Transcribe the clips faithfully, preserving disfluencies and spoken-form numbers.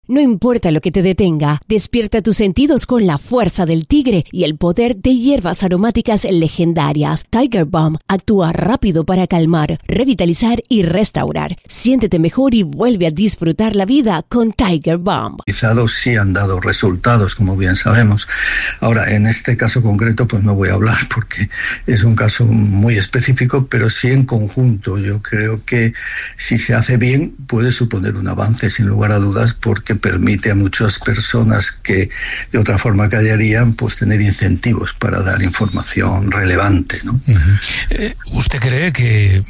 No importa lo que te detenga, despierta tus sentidos con la fuerza del tigre y el poder de hierbas aromáticas legendarias. Tiger Balm actúa rápido para calmar, revitalizar y restaurar. Siéntete mejor y vuelve a disfrutar la vida con Tiger Balm. Sí han dado resultados, como bien sabemos. Ahora, en este caso concreto, pues no voy a hablar porque es un caso muy específico, pero sí en conjunto. Yo creo que si se hace bien, puede suponer un avance, sin lugar a dudas, porque permite a muchas personas que de otra forma callarían, pues tener incentivos para dar información relevante, ¿no? Uh-huh. Eh, ¿Usted cree que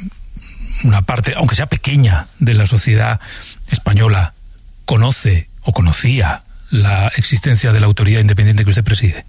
una parte, aunque sea pequeña, de la sociedad española conoce o conocía la existencia de la autoridad independiente que usted preside?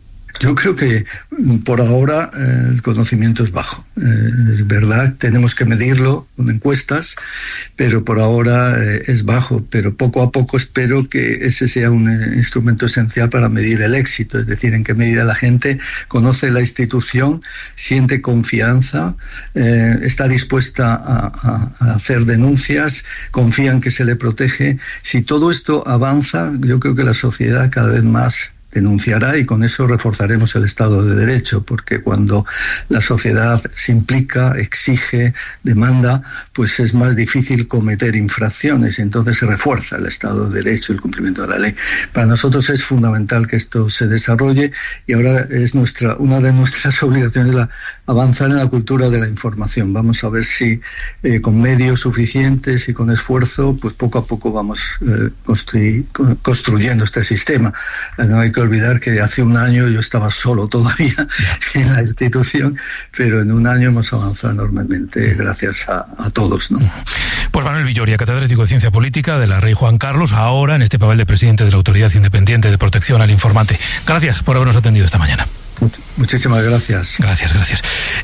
Yo creo que por ahora eh, el conocimiento es bajo. Eh, es verdad, tenemos que medirlo con encuestas, pero por ahora eh, es bajo. Pero poco a poco espero que ese sea un eh, instrumento esencial para medir el éxito. Es decir, en qué medida la gente conoce la institución, siente confianza, eh, está dispuesta a, a, a hacer denuncias, confía en que se le protege. Si todo esto avanza, yo creo que la sociedad cada vez más denunciará y con eso reforzaremos el Estado de Derecho, porque cuando la sociedad se implica, exige, demanda, pues es más difícil cometer infracciones y entonces se refuerza el Estado de Derecho y el cumplimiento de la ley. Para nosotros es fundamental que esto se desarrolle y ahora es nuestra una de nuestras obligaciones la avanzar en la cultura de la información. Vamos a ver si eh, con medios suficientes y con esfuerzo, pues poco a poco vamos eh, construy, construyendo este sistema. No hay que olvidar que hace un año yo estaba solo todavía en la institución, pero en un año hemos avanzado enormemente gracias a, a todos, ¿no? Pues Manuel Villoria, catedrático de Ciencia Política de la Rey Juan Carlos, ahora en este papel de presidente de la Autoridad Independiente de Protección al Informante. Gracias por habernos atendido esta mañana. Muchísimas gracias. Gracias, gracias.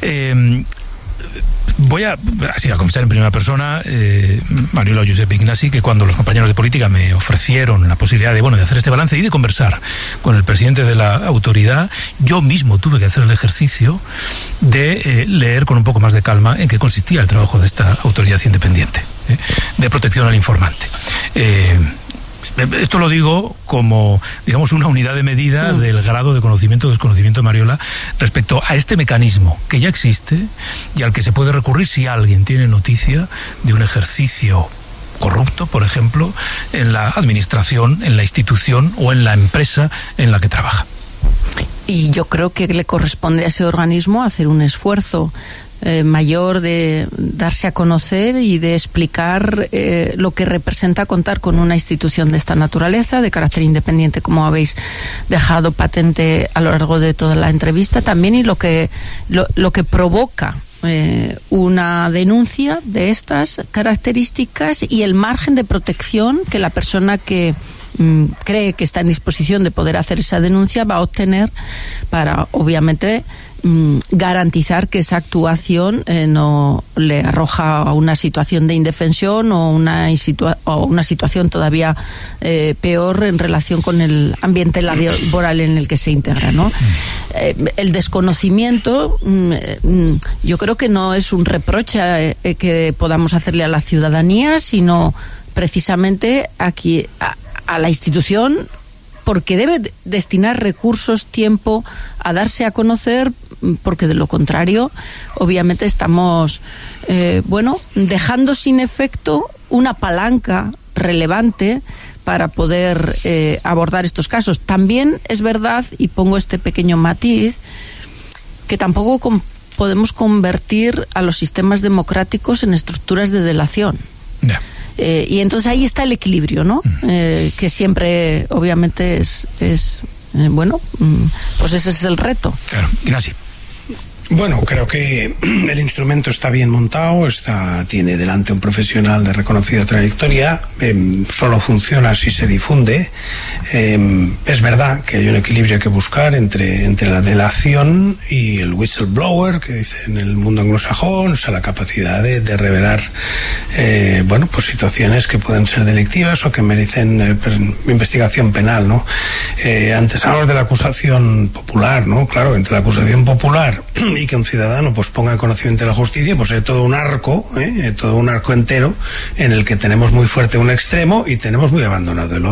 Eh, Voy a, así, a confesar en primera persona, eh, Mariola Josep Ignasi, que cuando los compañeros de política me ofrecieron la posibilidad de, bueno, de hacer este balance y de conversar con el presidente de la autoridad, yo mismo tuve que hacer el ejercicio de eh, leer con un poco más de calma en qué consistía el trabajo de esta autoridad independiente eh, de protección al informante. Eh, Esto lo digo como, digamos, una unidad de medida mm. del grado de conocimiento o desconocimiento de Mariola respecto a este mecanismo que ya existe y al que se puede recurrir si alguien tiene noticia de un ejercicio corrupto, por ejemplo, en la administración, en la institución o en la empresa en la que trabaja. Y yo creo que le corresponde a ese organismo hacer un esfuerzo Eh, mayor de darse a conocer y de explicar eh, lo que representa contar con una institución de esta naturaleza, de carácter independiente, como habéis dejado patente a lo largo de toda la entrevista también, y lo que, lo, lo que provoca eh, una denuncia de estas características y el margen de protección que la persona que mm, cree que está en disposición de poder hacer esa denuncia va a obtener para, obviamente, garantizar que esa actuación eh, no le arroja a una situación de indefensión o una, situa- o una situación todavía eh, peor en relación con el ambiente laboral en el que se integra, ¿no? Eh, el desconocimiento, mm, yo creo que no es un reproche eh, que podamos hacerle a la ciudadanía, sino precisamente aquí a, a la institución, porque debe destinar recursos, tiempo a darse a conocer, porque de lo contrario, obviamente estamos, eh, bueno, dejando sin efecto una palanca relevante para poder eh, abordar estos casos. También es verdad, y pongo este pequeño matiz, que tampoco com- podemos convertir a los sistemas democráticos en estructuras de delación. Yeah. Eh, y entonces ahí está el equilibrio, ¿no? Eh, que siempre, obviamente, es, es eh, bueno, pues ese es el reto. Claro, Ignasi. Bueno, creo que el instrumento está bien montado, está, tiene delante un profesional de reconocida trayectoria, eh, solo funciona si se difunde. Eh, es verdad que hay un equilibrio que buscar entre, entre la delación y el whistleblower, que dice en el mundo anglosajón, o sea, la capacidad de, de revelar eh, bueno, pues situaciones que pueden ser delictivas o que merecen eh, per, investigación penal, ¿no? Eh, antes hablamos de la acusación popular, ¿no? Claro, entre la acusación popular y que un ciudadano pues ponga en conocimiento de la justicia, pues hay todo un arco, ¿eh? todo un arco entero en el que tenemos muy fuerte un extremo y tenemos muy abandonado el otro.